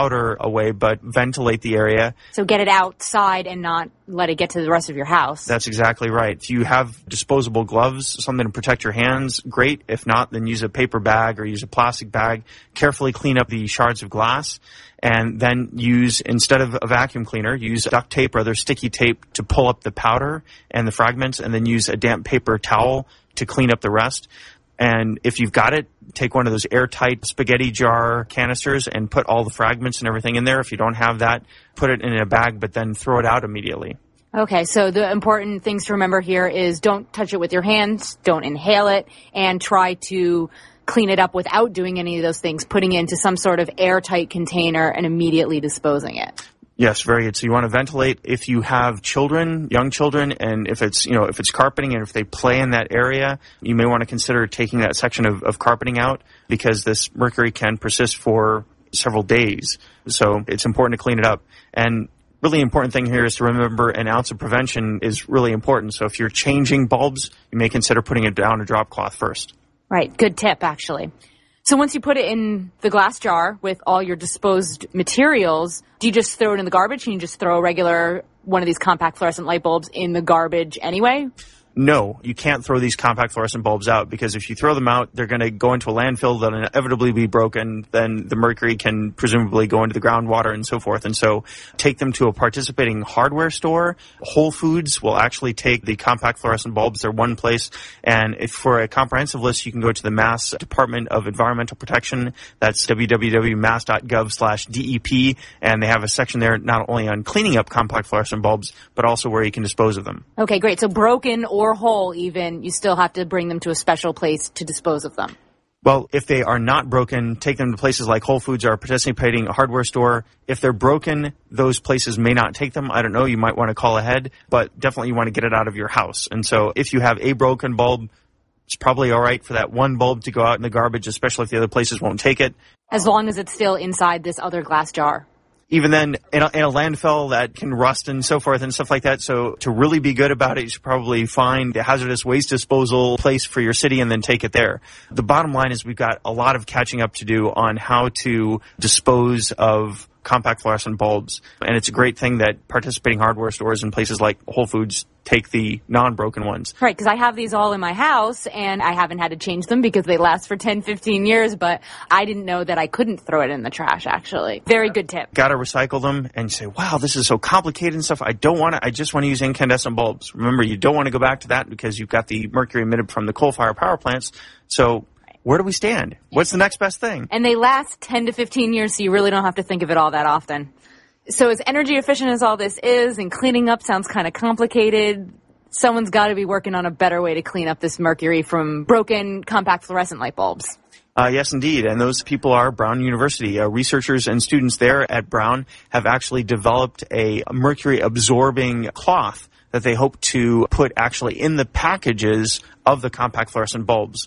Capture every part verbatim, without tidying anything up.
powder away, but ventilate the area. So get it outside and not let it get to the rest of your house. That's exactly right. If you have disposable gloves, something to protect your hands, great. If not, then use a paper bag or use a plastic bag. Carefully clean up the shards of glass. And then use, instead of a vacuum cleaner, use duct tape or other sticky tape to pull up the powder and the fragments, and then use a damp paper towel to clean up the rest. And if you've got it, take one of those airtight spaghetti jar canisters and put all the fragments and everything in there. If you don't have that, put it in a bag, but then throw it out immediately. Okay, so the important things to remember here is don't touch it with your hands, don't inhale it, and try to clean it up without doing any of those things, putting it into some sort of airtight container and immediately disposing it. Yes, very good. So you want to ventilate if you have children, young children, and if it's, you know, if it's carpeting and if they play in that area, you may want to consider taking that section of, of carpeting out because this mercury can persist for several days. So it's important to clean it up. And really important thing here is to remember an ounce of prevention is really important. So if you're changing bulbs, you may consider putting it down a drop cloth first. Right. Good tip, actually. So once you put it in the glass jar with all your disposed materials, do you just throw it in the garbage and you just throw a regular one of these compact fluorescent light bulbs in the garbage anyway? No, you can't throw these compact fluorescent bulbs out because if you throw them out, they're going to go into a landfill, they'll inevitably be broken, then the mercury can presumably go into the groundwater and so forth. And so take them to a participating hardware store. Whole Foods will actually take the compact fluorescent bulbs. They're one place. And if for a comprehensive list, you can go to the Mass Department of Environmental Protection. That's w w w dot mass dot gov slash D E P. And they have a section there not only on cleaning up compact fluorescent bulbs, but also where you can dispose of them. Okay, great. So broken or or whole even, you still have to bring them to a special place to dispose of them. Well, if they are not broken, take them to places like Whole Foods or a participating hardware store. If they're broken, those places may not take them. I don't know. You might want to call ahead, but definitely you want to get it out of your house. And so if you have a broken bulb, it's probably all right for that one bulb to go out in the garbage, especially if the other places won't take it. As long as it's still inside this other glass jar. Even then, in a, in a landfill that can rust and so forth and stuff like that. So to really be good about it, you should probably find a hazardous waste disposal place for your city and then take it there. The bottom line is we've got a lot of catching up to do on how to dispose of compact fluorescent bulbs. And it's a great thing that participating hardware stores and places like Whole Foods take the non-broken ones. Right, because I have these all in my house, and I haven't had to change them because they last for ten, fifteen years, but I didn't know that I couldn't throw it in the trash, actually. Very good tip. Got to recycle them, and you say, wow, this is so complicated and stuff. I don't want to, I just want to use incandescent bulbs. Remember, you don't want to go back to that because you've got the mercury emitted from the coal-fired power plants. So where do we stand? What's the next best thing? And they last ten to fifteen years, so you really don't have to think of it all that often. So as energy efficient as all this is, and cleaning up sounds kind of complicated, someone's got to be working on a better way to clean up this mercury from broken compact fluorescent light bulbs. Uh, yes, indeed. And those people are Brown University. Uh, researchers and students there at Brown have actually developed a mercury-absorbing cloth that they hope to put actually in the packages of the compact fluorescent bulbs.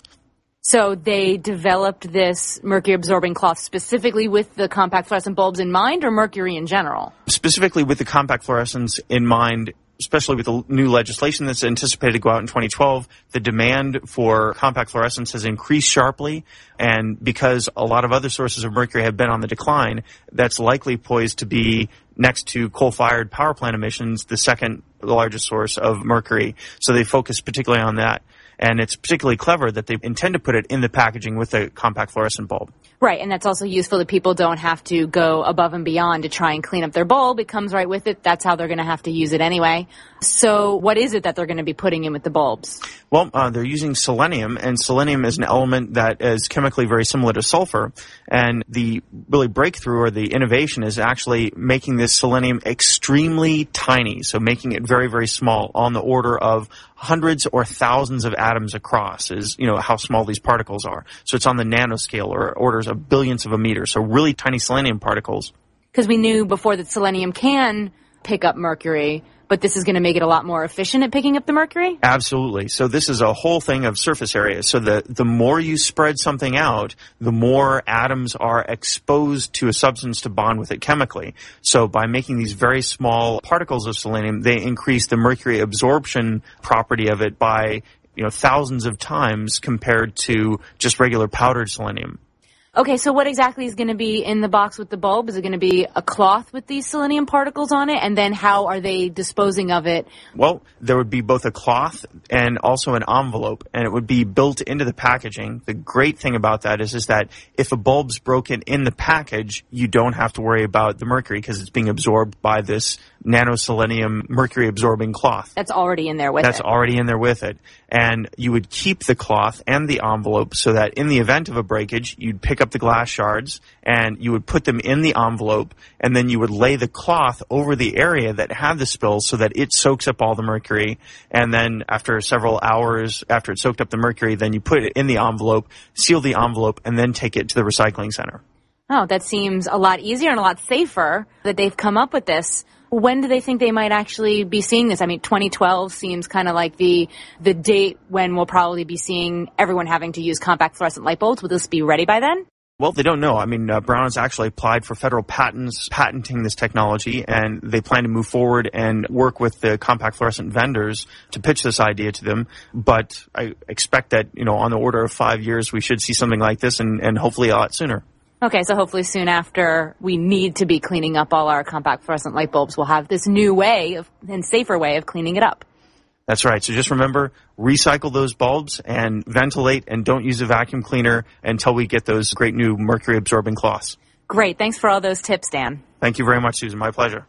So they developed this mercury-absorbing cloth specifically with the compact fluorescent bulbs in mind, or mercury in general? Specifically with the compact fluorescents in mind, especially with the new legislation that's anticipated to go out in twenty twelve, the demand for compact fluorescents has increased sharply, and because a lot of other sources of mercury have been on the decline, that's likely poised to be, next to coal-fired power plant emissions, the second largest source of mercury. So they focus particularly on that. And it's particularly clever that they intend to put it in the packaging with a compact fluorescent bulb. Right, and that's also useful that people don't have to go above and beyond to try and clean up their bulb. It comes right with it. That's how they're going to have to use it anyway. So what is it that they're going to be putting in with the bulbs? Well, uh, they're using selenium, and selenium is an element that is chemically very similar to sulfur. And the really breakthrough or the innovation is actually making this selenium extremely tiny, so making it very, very small, on the order of hundreds or thousands of atoms across is, you know, how small these particles are. So it's on the nanoscale, or orders of billions of a meter, so really tiny selenium particles. Because we knew before that selenium can pick up mercury, but this is going to make it a lot more efficient at picking up the mercury? Absolutely. So this is a whole thing of surface area. So the, the more you spread something out, the more atoms are exposed to a substance to bond with it chemically. So by making these very small particles of selenium, they increase the mercury absorption property of it by, you know, thousands of times compared to just regular powdered selenium. Okay, so what exactly is going to be in the box with the bulb? Is it going to be a cloth with these selenium particles on it? And then how are they disposing of it? Well, there would be both a cloth and also an envelope, and it would be built into the packaging. The great thing about that is, is that if a bulb's broken in the package, you don't have to worry about the mercury because it's being absorbed by this nanoselenium mercury-absorbing cloth. That's already in there with That's it. That's already in there with it. And you would keep the cloth and the envelope so that in the event of a breakage, you'd pick up the glass shards and you would put them in the envelope, and then you would lay the cloth over the area that had the spill so that it soaks up all the mercury. And then after several hours, after it soaked up the mercury, then you put it in the envelope, seal the envelope, and then take it to the recycling center. Oh, that seems a lot easier and a lot safer that they've come up with this. When do they think they might actually be seeing this? I mean, twenty twelve seems kind of like the the date when we'll probably be seeing everyone having to use compact fluorescent light bulbs. Will this be ready by then? Well, they don't know. I mean, uh, Brown has actually applied for federal patents patenting this technology, and they plan to move forward and work with the compact fluorescent vendors to pitch this idea to them. But I expect that, you know, on the order of five years, we should see something like this, and, and hopefully a lot sooner. Okay, so hopefully soon after we need to be cleaning up all our compact fluorescent light bulbs, we'll have this new way of, and safer way of cleaning it up. That's right. So just remember, recycle those bulbs and ventilate, and don't use a vacuum cleaner until we get those great new mercury-absorbing cloths. Great. Thanks for all those tips, Dan. Thank you very much, Susan. My pleasure.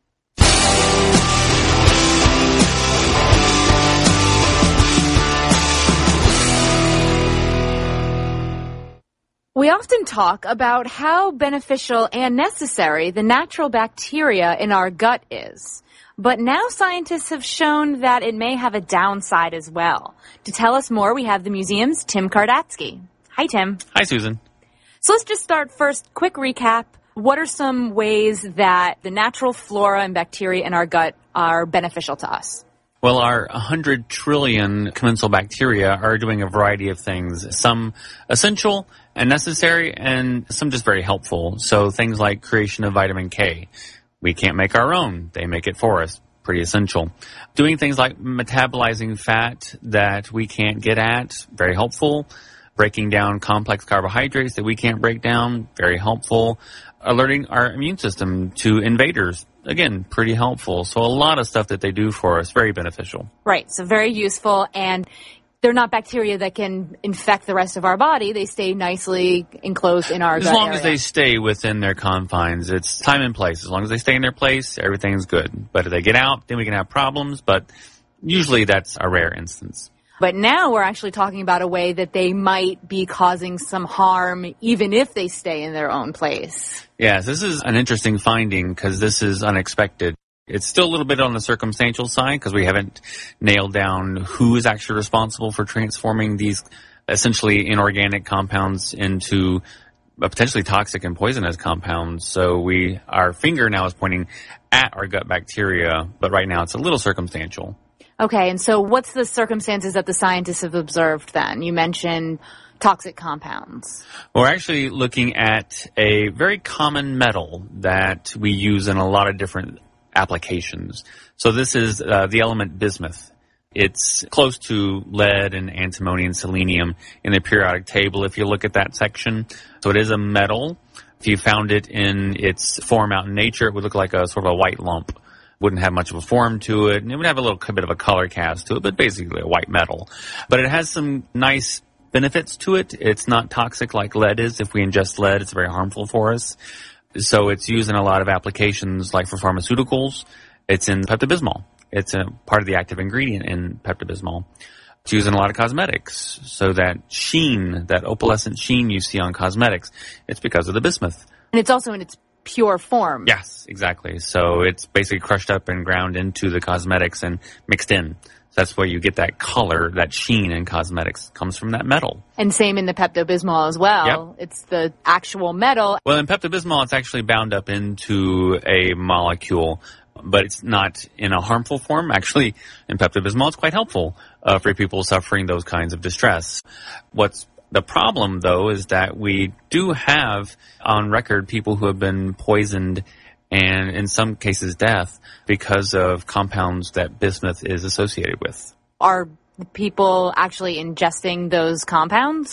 We often talk about how beneficial and necessary the natural bacteria in our gut is. But now scientists have shown that it may have a downside as well. To tell us more, we have the museum's Tim Kardatsky. Hi, Tim. Hi, Susan. So let's just start first. Quick recap. What are some ways that the natural flora and bacteria in our gut are beneficial to us? Well, our one hundred trillion commensal bacteria are doing a variety of things, some essential and necessary, and some just very helpful. So things like creation of vitamin K. We can't make our own. They make it for us. Pretty essential. Doing things like metabolizing fat that we can't get at. Very helpful. Breaking down complex carbohydrates that we can't break down. Very helpful. Alerting our immune system to invaders. Again, pretty helpful. So a lot of stuff that they do for us, very beneficial. Right. So very useful. And they're not bacteria that can infect the rest of our body. They stay nicely enclosed in our as gut long area. as they stay within their confines. It's time and place. As long as they stay in their place, everything's good. But if they get out, then we can have problems. But usually that's a rare instance. But now we're actually talking about a way that they might be causing some harm even if they stay in their own place. Yes, this is an interesting finding because this is unexpected. It's still a little bit on the circumstantial side because we haven't nailed down who is actually responsible for transforming these essentially inorganic compounds into potentially toxic and poisonous compounds. So we, our finger now is pointing at our gut bacteria, but right now it's a little circumstantial. Okay, and so what's the circumstances that the scientists have observed then? You mentioned toxic compounds. We're actually looking at a very common metal that we use in a lot of different applications. So this is uh, the element bismuth. It's close to lead and antimony and selenium in the periodic table if you look at that section. So it is a metal. If you found it in its form out in nature, it would look like a sort of a white lump. Wouldn't have much of a form to it, and it would have a little bit of a color cast to it, but basically a white metal. But it has some nice benefits to it. It's not toxic like lead is. If we ingest lead, it's very harmful for us. So it's used in a lot of applications, like for pharmaceuticals. It's in Pepto-Bismol. It's a part of the active ingredient in Pepto-Bismol. It's used in a lot of cosmetics. So that sheen, that opalescent sheen you see on cosmetics, it's because of the bismuth. And it's also in its pure form. Yes, exactly. So it's basically crushed up and ground into the cosmetics and mixed in. So that's where you get that color, that sheen in cosmetics comes from that metal. And same in the Pepto-Bismol as well. Yep. It's the actual metal. Well, in Pepto-Bismol, it's actually bound up into a molecule, but it's not in a harmful form. Actually, in Pepto-Bismol, it's quite helpful uh, for people suffering those kinds of distress. What's the problem, though, is that we do have on record people who have been poisoned and in some cases death because of compounds that bismuth is associated with. Are people actually ingesting those compounds?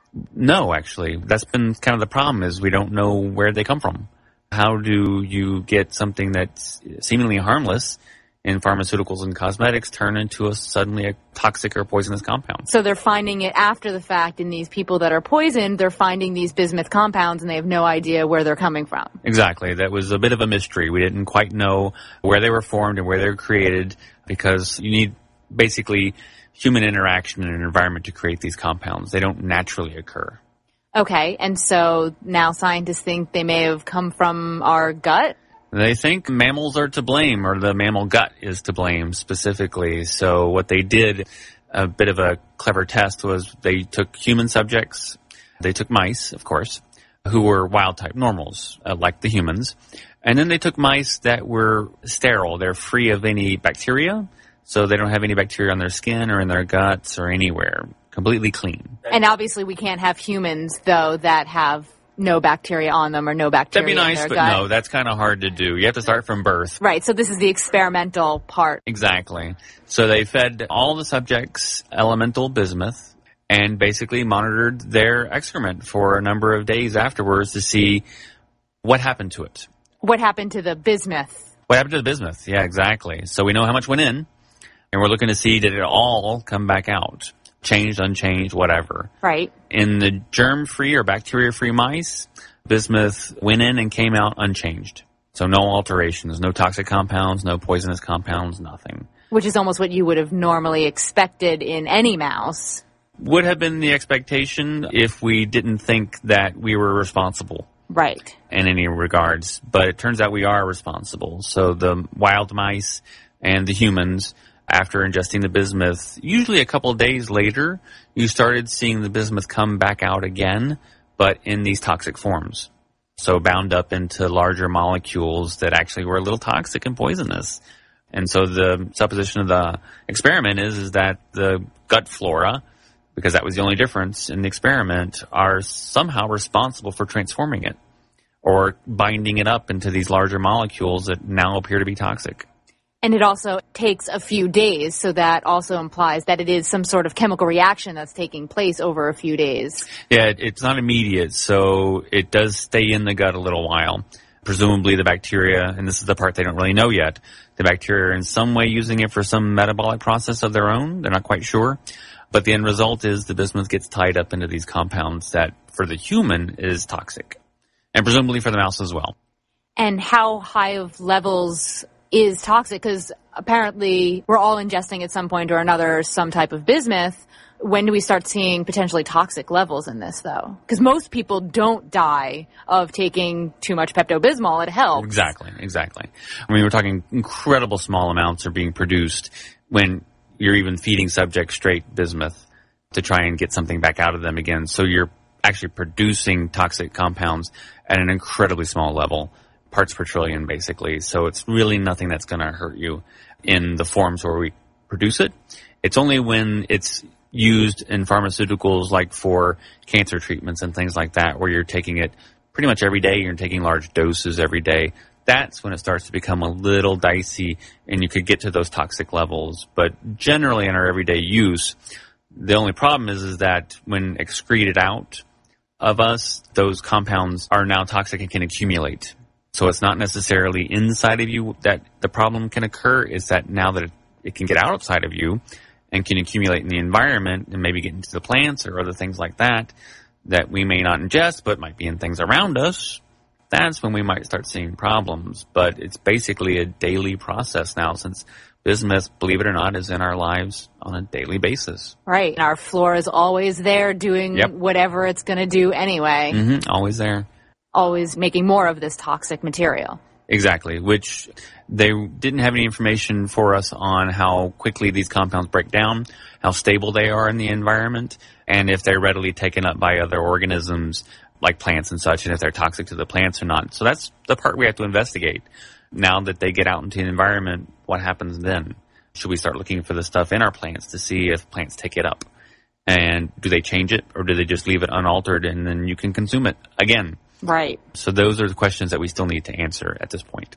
No, actually. That's been kind of the problem, is we don't know where they come from. How do you get something that's seemingly harmless in pharmaceuticals and cosmetics turn into a suddenly a toxic or poisonous compound? So they're finding it after the fact in these people that are poisoned. They're finding these bismuth compounds and they have no idea where they're coming from. Exactly. That was a bit of a mystery. We didn't quite know where they were formed and where they were created, because you need basically human interaction in an environment to create these compounds. They don't naturally occur. Okay, and so now scientists think they may have come from our gut? They think mammals are to blame, or the mammal gut is to blame specifically. So what they did, a bit of a clever test, was they took human subjects, they took mice, of course, who were wild-type normals, uh, like the humans, and then they took mice that were sterile. They're free of any bacteria, so they don't have any bacteria on their skin or in their guts or anywhere. Completely clean. And obviously we can't have humans, though, that have no bacteria on them or no bacteria That'd be nice, in their but gut. no, that's kind of hard to do. You have to start from birth. Right, so this is the experimental part. Exactly. So they fed all the subjects elemental bismuth and basically monitored their excrement for a number of days afterwards to see what happened to it. What happened to the bismuth? What happened to the bismuth? Yeah, exactly. So we know how much went in, and we're looking to see, did it all come back out? Changed, unchanged, whatever. Right. In the germ-free or bacteria-free mice, bismuth went in and came out unchanged. So no alterations, no toxic compounds, no poisonous compounds, nothing. Which is almost what you would have normally expected in any mouse. Would have been the expectation if we didn't think that we were responsible. Right. In any regards. But it turns out we are responsible. So the wild mice and the humans, after ingesting the bismuth, usually a couple of days later, you started seeing the bismuth come back out again, but in these toxic forms. So bound up into larger molecules that actually were a little toxic and poisonous. And so the supposition of the experiment is, is that the gut flora, because that was the only difference in the experiment, are somehow responsible for transforming it or binding it up into these larger molecules that now appear to be toxic. And it also takes a few days, so that also implies that it is some sort of chemical reaction that's taking place over a few days. Yeah, it, it's not immediate, so it does stay in the gut a little while. Presumably the bacteria, and this is the part they don't really know yet, the bacteria are in some way using it for some metabolic process of their own. They're not quite sure. But the end result is the bismuth gets tied up into these compounds that, for the human, is toxic. And presumably for the mouse as well. And how high of levels is toxic? Because apparently we're all ingesting at some point or another some type of bismuth. When do we start seeing potentially toxic levels in this, though? Because most people don't die of taking too much Pepto-Bismol. It helps. Exactly, exactly. I mean, we're talking incredible small amounts are being produced when you're even feeding subjects straight bismuth to try and get something back out of them again. So you're actually producing toxic compounds at an incredibly small level. Parts per trillion, basically. So it's really nothing that's going to hurt you in the forms where we produce it. It's only when it's used in pharmaceuticals, like for cancer treatments and things like that, where you're taking it pretty much every day, you're taking large doses every day. That's when it starts to become a little dicey and you could get to those toxic levels. But generally in our everyday use, the only problem is, is that when excreted out of us, those compounds are now toxic and can accumulate. So it's not necessarily inside of you that the problem can occur. It's that now that it, it can get outside of you and can accumulate in the environment and maybe get into the plants or other things like that, that we may not ingest, but might be in things around us, that's when we might start seeing problems. But it's basically a daily process now, since bismuth, believe it or not, is in our lives on a daily basis. Right. Our flora is always there doing Yep. whatever it's going to do anyway. Mm-hmm. Always there. Always making more of this toxic material. Exactly, which they didn't have any information for us on how quickly these compounds break down, how stable they are in the environment, and if they're readily taken up by other organisms like plants and such, and if they're toxic to the plants or not. So that's the part we have to investigate. Now that they get out into the environment, what happens then? Should we start looking for the stuff in our plants to see if plants take it up? And do they change it, or do they just leave it unaltered and then you can consume it again? Right. So those are the questions that we still need to answer at this point.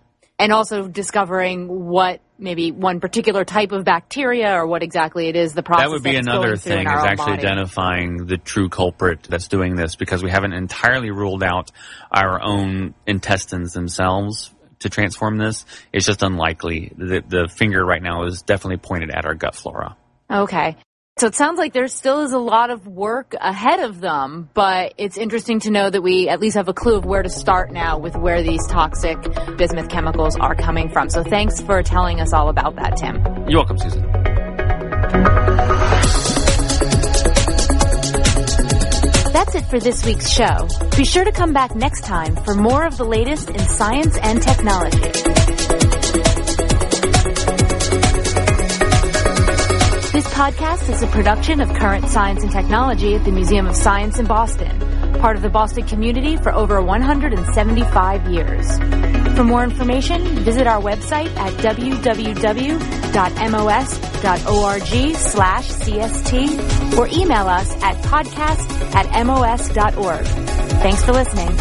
and also discovering what maybe one particular type of bacteria or what exactly it is the process that would be that's another going through thing in is our own actually body. identifying the true culprit that's doing this, because we haven't entirely ruled out our own intestines themselves to transform this. It's just unlikely. The, the finger right now is definitely pointed at our gut flora. Okay. So it sounds like there still is a lot of work ahead of them, but it's interesting to know that we at least have a clue of where to start now with where these toxic bismuth chemicals are coming from. So thanks for telling us all about that, Tim. You're welcome, Susan. That's it for this week's show. Be sure to come back next time for more of the latest in science and technology. This podcast is a production of Current Science and Technology at the Museum of Science in Boston, part of the Boston community for over one hundred seventy-five years. For more information, visit our website at w w w dot m o s dot org slash c s t or email us at podcast at m o s dot org. Thanks for listening.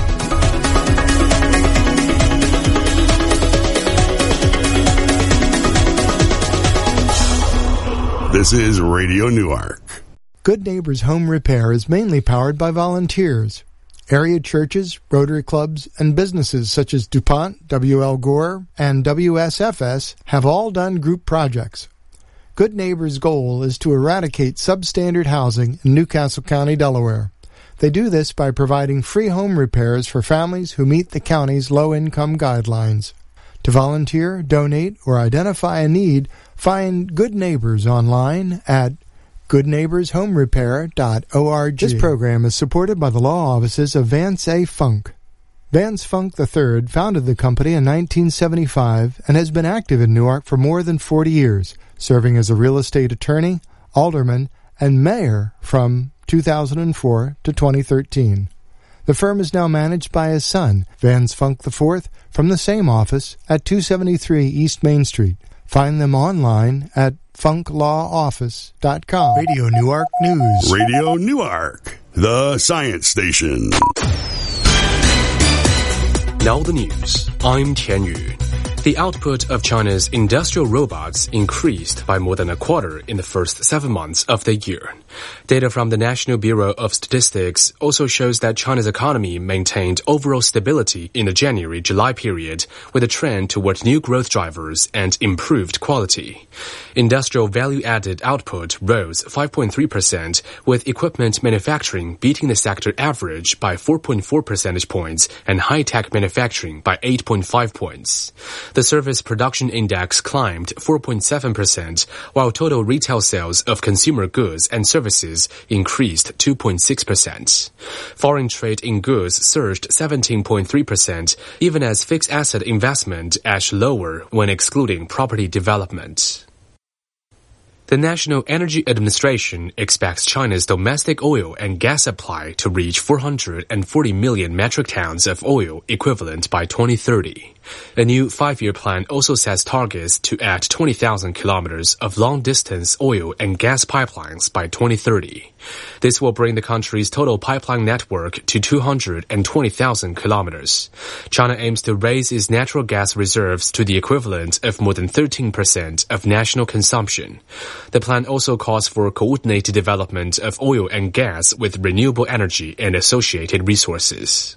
This is Radio Newark. Good Neighbors Home Repair is mainly powered by volunteers. Area churches, Rotary clubs, and businesses such as DuPont, W L Gore, and W S F S have all done group projects. Good Neighbors' goal is to eradicate substandard housing in Newcastle County, Delaware. They do this by providing free home repairs for families who meet the county's low-income guidelines. To volunteer, donate, or identify a need, find Good Neighbors online at good neighbors home repair dot org. This program is supported by the law offices of Vance A. Funk. Vance Funk the third founded the company in nineteen seventy-five and has been active in Newark for more than forty years, serving as a real estate attorney, alderman, and mayor from two thousand four to twenty thirteen. The firm is now managed by his son, Vance Funk the fourth, from the same office at two seventy-three East Main Street. Find them online at funk law office dot com. Radio Newark News. Radio Newark, the science station. Now the news. I'm Tian Yu. The output of China's industrial robots increased by more than a quarter in the first seven months of the year. Data from the National Bureau of Statistics also shows that China's economy maintained overall stability in the January-July period, with a trend toward new growth drivers and improved quality. Industrial value-added output rose five point three percent, with equipment manufacturing beating the sector average by four point four percentage points and high-tech manufacturing by eight point five points. The service production index climbed four point seven percent, while total retail sales of consumer goods and services increased two point six percent. Foreign trade in goods surged seventeen point three percent, even as fixed asset investment edged lower when excluding property development. The National Energy Administration expects China's domestic oil and gas supply to reach four hundred forty million metric tons of oil equivalent by twenty thirty. A new five-year plan also sets targets to add twenty thousand kilometers of long-distance oil and gas pipelines by twenty thirty. This will bring the country's total pipeline network to two hundred twenty thousand kilometers. China aims to raise its natural gas reserves to the equivalent of more than thirteen percent of national consumption. The plan also calls for coordinated development of oil and gas with renewable energy and associated resources.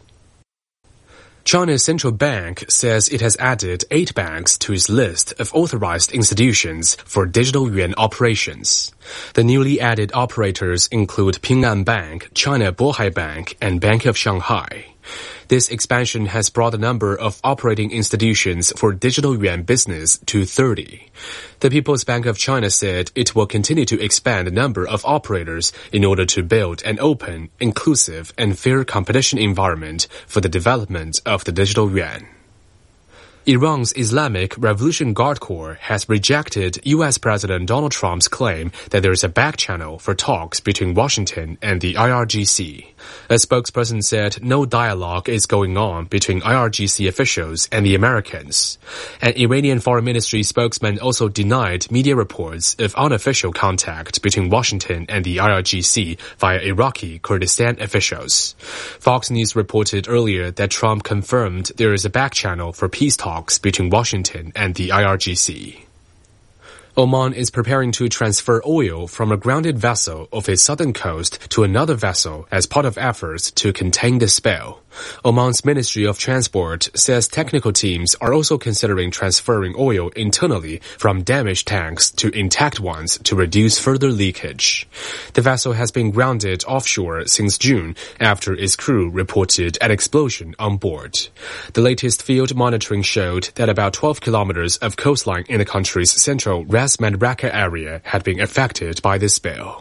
China's central bank says it has added eight banks to its list of authorized institutions for digital yuan operations. The newly added operators include Ping An Bank, China Bohai Bank, and Bank of Shanghai. This expansion has brought the number of operating institutions for digital yuan business to thirty. The People's Bank of China said it will continue to expand the number of operators in order to build an open, inclusive, and fair competition environment for the development of the digital yuan. Iran's Islamic Revolution Guard Corps has rejected U S President Donald Trump's claim that there is a back channel for talks between Washington and the I R G C. A spokesperson said no dialogue is going on between I R G C officials and the Americans. An Iranian Foreign Ministry spokesman also denied media reports of unofficial contact between Washington and the I R G C via Iraqi Kurdistan officials. Fox News reported earlier that Trump confirmed there is a back channel for peace talks talks between Washington and the I R G C. Oman is preparing to transfer oil from a grounded vessel off its southern coast to another vessel as part of efforts to contain the spill. Oman's Ministry of Transport says technical teams are also considering transferring oil internally from damaged tanks to intact ones to reduce further leakage. The vessel has been grounded offshore since June after its crew reported an explosion on board. The latest field monitoring showed that about twelve kilometers of coastline in the country's central Ras Manraka area had been affected by the spill.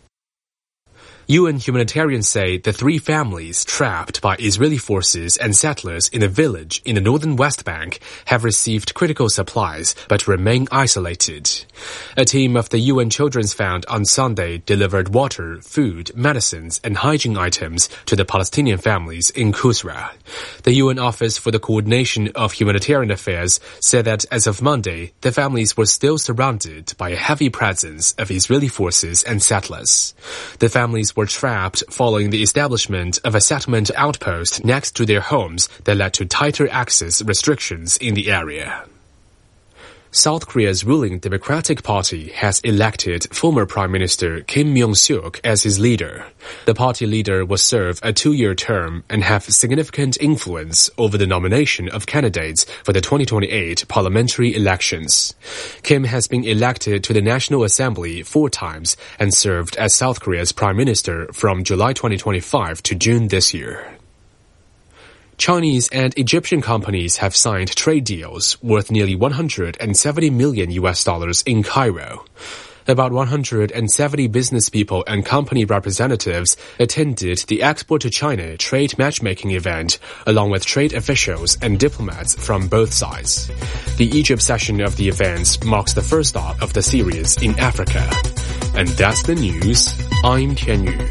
U N humanitarians say the three families trapped by Israeli forces and settlers in a village in the northern West Bank have received critical supplies but remain isolated. A team of the U N Children's Fund on Sunday delivered water, food, medicines, and hygiene items to the Palestinian families in Kusra. The U N Office for the Coordination of Humanitarian Affairs said that as of Monday, the families were still surrounded by a heavy presence of Israeli forces and settlers. The families were trapped following the establishment of a settlement outpost next to their homes that led to tighter access restrictions in the area. South Korea's ruling Democratic Party has elected former Prime Minister Kim Myong-suk as his leader. The party leader will serve a two-year term and have significant influence over the nomination of candidates for the twenty twenty-eight parliamentary elections. Kim has been elected to the National Assembly four times and served as South Korea's Prime Minister from July twenty twenty-five to June this year. Chinese and Egyptian companies have signed trade deals worth nearly one hundred seventy million U S dollars in Cairo. About one hundred seventy business people and company representatives attended the Export to China trade matchmaking event, along with trade officials and diplomats from both sides. The Egypt session of the events marks the first stop of the series in Africa. And that's the news. I'm Tian Yu.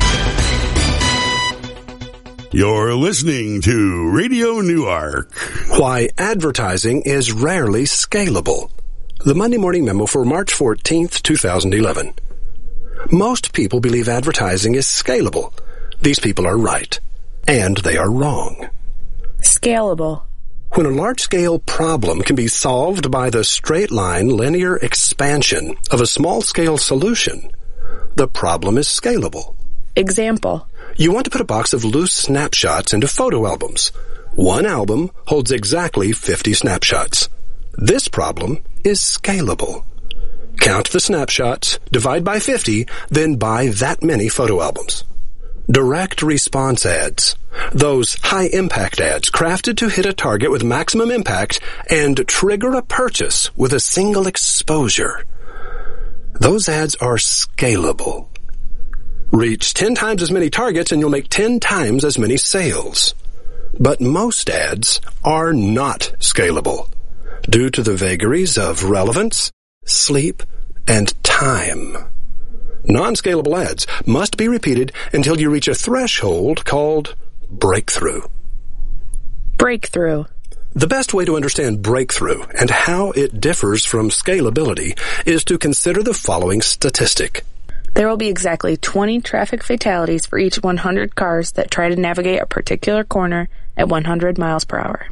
You're listening to Radio Newark. Why advertising is rarely scalable. The Monday Morning Memo for March fourteenth, twenty eleven. Most people believe advertising is scalable. These people are right. And they are wrong. Scalable. When a large-scale problem can be solved by the straight-line linear expansion of a small-scale solution, the problem is scalable. Example. You want to put a box of loose snapshots into photo albums. One album holds exactly fifty snapshots. This problem is scalable. Count the snapshots, divide by fifty, then buy that many photo albums. Direct response ads. Those high-impact ads crafted to hit a target with maximum impact and trigger a purchase with a single exposure. Those ads are scalable. Reach ten times as many targets and you'll make ten times as many sales. But most ads are not scalable due to the vagaries of relevance, sleep, and time. Non-scalable ads must be repeated until you reach a threshold called breakthrough. Breakthrough. The best way to understand breakthrough and how it differs from scalability is to consider the following statistic. There will be exactly twenty traffic fatalities for each one hundred cars that try to navigate a particular corner at one hundred miles per hour.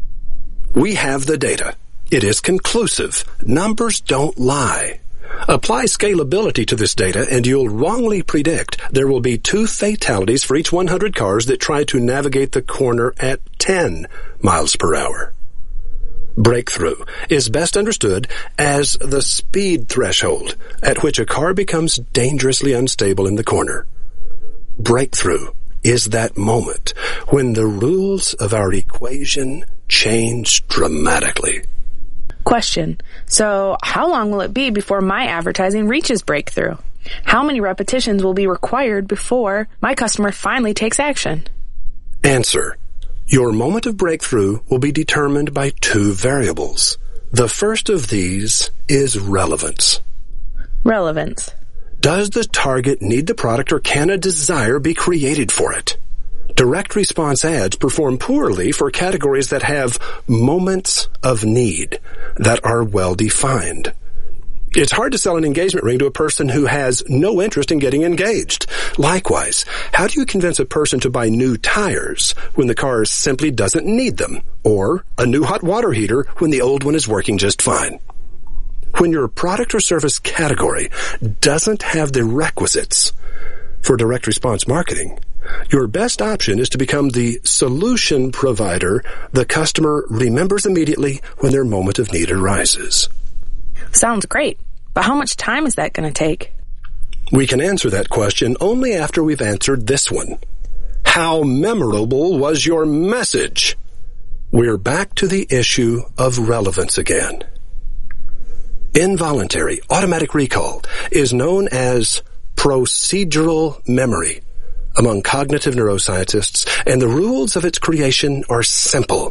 We have the data. It is conclusive. Numbers don't lie. Apply scalability to this data and you'll wrongly predict there will be two fatalities for each one hundred cars that try to navigate the corner at ten miles per hour. Breakthrough is best understood as the speed threshold at which a car becomes dangerously unstable in the corner. Breakthrough is that moment when the rules of our equation change dramatically. Question. So, how long will it be before my advertising reaches breakthrough? How many repetitions will be required before my customer finally takes action? Answer. Your moment of breakthrough will be determined by two variables. The first of these is relevance. Relevance. Does the target need the product or can a desire be created for it? Direct response ads perform poorly for categories that have moments of need that are well defined. It's hard to sell an engagement ring to a person who has no interest in getting engaged. Likewise, how do you convince a person to buy new tires when the car simply doesn't need them, or a new hot water heater when the old one is working just fine? When your product or service category doesn't have the requisites for direct response marketing, your best option is to become the solution provider the customer remembers immediately when their moment of need arises. Sounds great, but how much time is that going to take? We can answer that question only after we've answered this one. How memorable was your message? We're back to the issue of relevance again. Involuntary automatic recall is known as procedural memory among cognitive neuroscientists, and the rules of its creation are simple.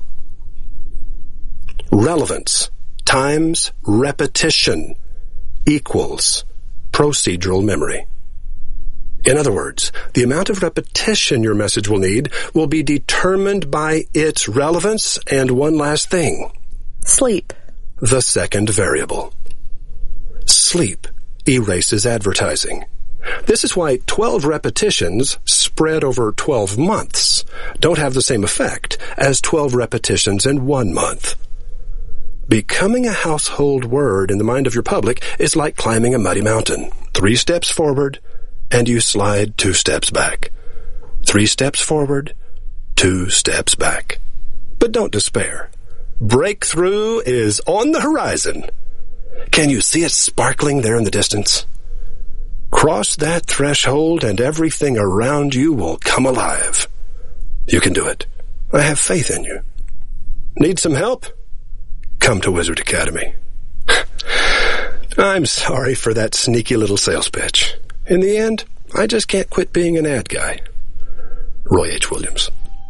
Relevance times repetition equals procedural memory. In other words, the amount of repetition your message will need will be determined by its relevance and one last thing. Sleep. The second variable. Sleep erases advertising. This is why twelve repetitions spread over twelve months don't have the same effect as twelve repetitions in one month. Becoming a household word in the mind of your public is like climbing a muddy mountain. Three steps forward, and you slide two steps back. Three steps forward, two steps back. But don't despair. Breakthrough is on the horizon. Can you see it sparkling there in the distance? Cross that threshold and everything around you will come alive. You can do it. I have faith in you. Need some help? Come to Wizard Academy. I'm sorry for that sneaky little sales pitch. In the end, I just can't quit being an ad guy. Roy H. Williams.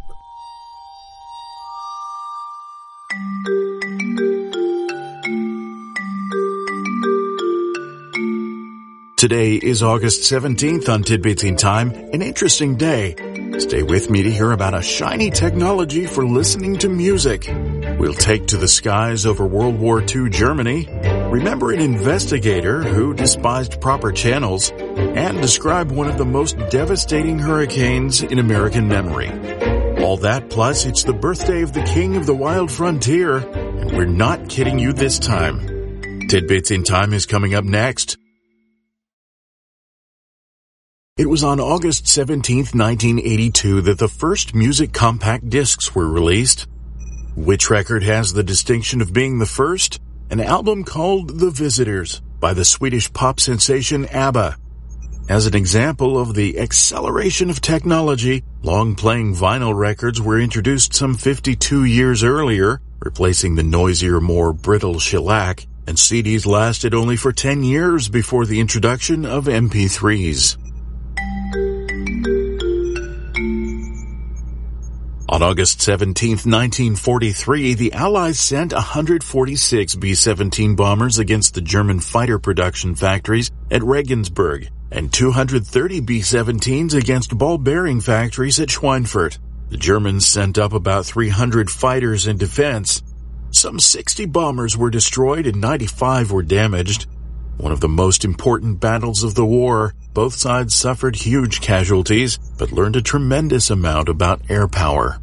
Today is August seventeenth on Tidbits in Time, an interesting day. Stay with me to hear about a shiny technology for listening to music. We'll take to the skies over World War Two Germany, remember an investigator who despised proper channels, and describe one of the most devastating hurricanes in American memory. All that plus it's the birthday of the king of the wild frontier, and we're not kidding you this time. Tidbits in Time is coming up next. It was on August seventeenth, nineteen eighty-two that the first music compact discs were released. Which record has the distinction of being the first? An album called The Visitors by the Swedish pop sensation ABBA. As an example of the acceleration of technology, long-playing vinyl records were introduced some fifty-two years earlier, replacing the noisier, more brittle shellac, and C Ds lasted only for ten years before the introduction of M P threes. On August seventeenth, nineteen forty-three, the Allies sent one hundred forty-six B seventeen bombers against the German fighter production factories at Regensburg and two hundred thirty B seventeens against ball bearing factories at Schweinfurt. The Germans sent up about three hundred fighters in defense. Some sixty bombers were destroyed and ninety-five were damaged. One of the most important battles of the war. Both sides suffered huge casualties, but learned a tremendous amount about air power.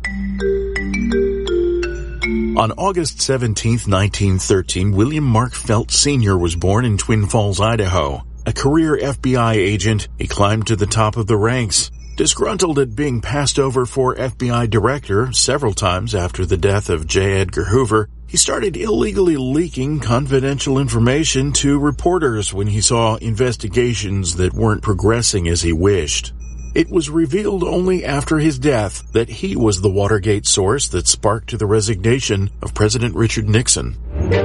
On August seventeenth, nineteen thirteen, William Mark Felt Senior was born in Twin Falls, Idaho. A career F B I agent, he climbed to the top of the ranks. Disgruntled at being passed over for F B I director several times after the death of J. Edgar Hoover, he started illegally leaking confidential information to reporters when he saw investigations that weren't progressing as he wished. It was revealed only after his death that he was the Watergate source that sparked the resignation of President Richard Nixon.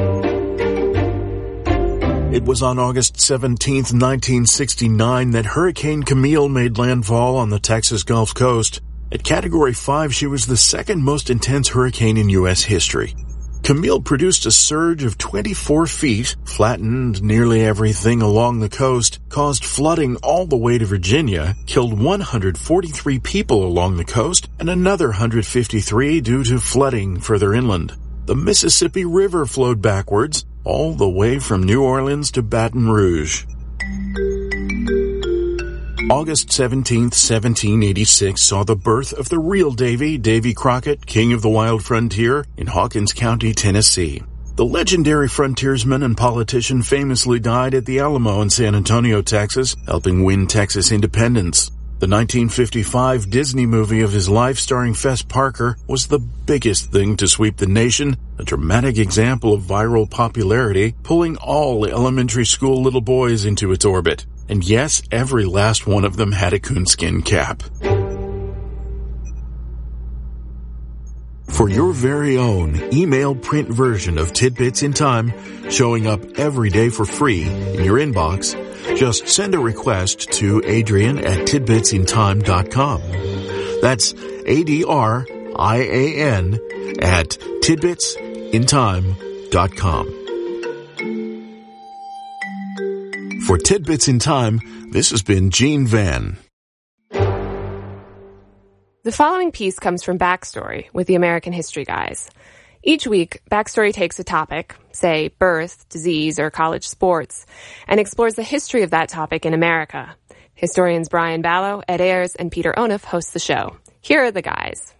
It was on August seventeenth, nineteen sixty-nine that Hurricane Camille made landfall on the Texas Gulf Coast. At Category five, she was the second most intense hurricane in U S history. Camille produced a surge of twenty-four feet, flattened nearly everything along the coast, caused flooding all the way to Virginia, killed one hundred forty-three people along the coast, and another one hundred fifty-three due to flooding further inland. The Mississippi River flowed backwards, all the way from New Orleans to Baton Rouge. August seventeenth, seventeen eighty-six saw the birth of the real Davy, Davy Crockett, king of the wild frontier in Hawkins County, Tennessee. The legendary frontiersman and politician famously died at the Alamo in San Antonio, Texas, helping win Texas independence. The nineteen fifty-five Disney movie of his life starring Fess Parker was the biggest thing to sweep the nation, a dramatic example of viral popularity, pulling all elementary school little boys into its orbit. And yes, every last one of them had a coonskin cap. For your very own email print version of Tidbits in Time, showing up every day for free in your inbox, just send a request to Adrian at tidbits in time dot com. That's A D R I A N at tidbits in time dot com. For Tidbits in Time, this has been Gene Van. The following piece comes from Backstory with the American History Guys. Each week, Backstory takes a topic, say birth, disease, or college sports, and explores the history of that topic in America. Historians Brian Ballo, Ed Ayers, and Peter Onuf host the show. Here are the guys.